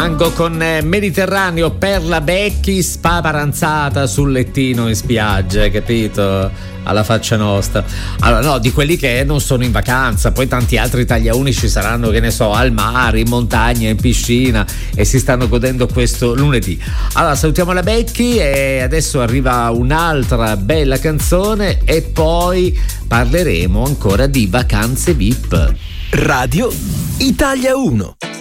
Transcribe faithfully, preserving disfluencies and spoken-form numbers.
Mango con Mediterraneo per la Becchi, spaparanzata sul lettino in spiaggia, capito? Alla faccia nostra. Allora no, di quelli che non sono in vacanza, poi tanti altri Italia Unici saranno, che ne so, al mare, in montagna, in piscina e si stanno godendo questo lunedì. Allora salutiamo la Becchi e adesso arriva un'altra bella canzone e poi parleremo ancora di vacanze V I P. Radio Italia uno.